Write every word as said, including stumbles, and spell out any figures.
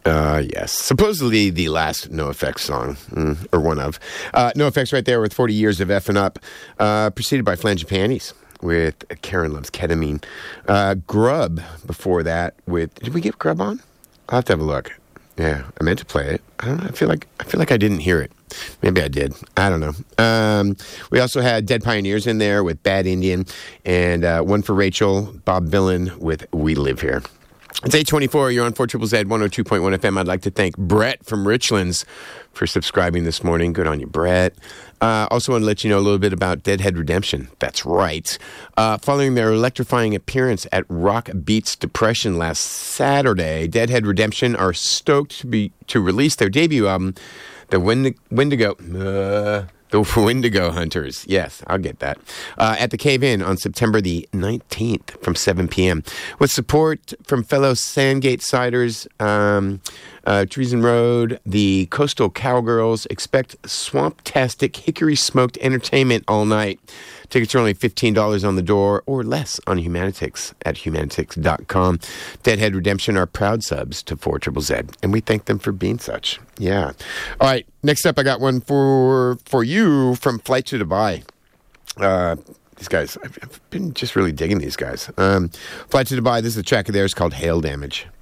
Uh, yes. Supposedly the last NoFX song, mm, or one of. Uh, NoFX right there with forty years of Effing Up, uh, preceded by Flange Panties with Karen Loves Ketamine. Uh, Grub before that with, did we get Grub on? I'll have to have a look. Yeah, I meant to play it. I don't know. I feel like I feel like I didn't hear it. Maybe I did. I don't know. Um, we also had Dead Pioneers in there with Bad Indian, and uh, one for Rachel, Bob Villain with We Live Here. It's eight twenty-four. You're on four Z Z Z one oh two point one F M. I'd like to thank Brett from Richlands for subscribing this morning. Good on you, Brett. Uh, also want to let you know a little bit about Deadhead Redemption. That's right. Uh, following their electrifying appearance at Rock Beats Depression last Saturday, Deadhead Redemption are stoked to be to release their debut album, The Wind- Wendigo. Uh, The Wendigo Hunters. Yes, I'll get that. Uh, at the Cave Inn on September the nineteenth from seven p.m. With support from fellow Sandgate Siders, um, uh, Treason Road, the Coastal Cowgirls. Expect swamp-tastic, hickory-smoked entertainment all night. Tickets are only fifteen dollars on the door or less on Humanitix at humanitix dot com. Deadhead Redemption are proud subs to four Z Z Z, and we thank them for being such. Yeah. All right, next up I got one for for you from Flight to Dubai. Uh, these guys, I've, I've been just really digging these guys. Um, Flight to Dubai, this is a track of theirs called Hail Damage.